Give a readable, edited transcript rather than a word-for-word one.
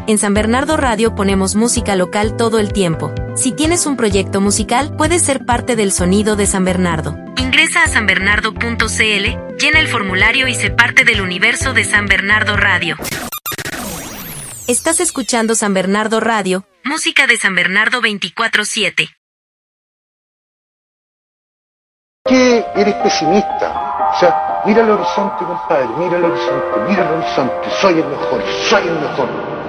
En San Bernardo Radio ponemos música local todo el tiempo. Si tienes un proyecto musical, puedes ser parte del sonido de San Bernardo. Ingresa a sanbernardo.cl, llena el formulario y sé parte del universo de San Bernardo Radio. Estás escuchando San Bernardo Radio, música de San Bernardo 24/7. Que eres pesimista. O sea, mira el horizonte, compadre, mira el horizonte, soy el mejor, soy el mejor.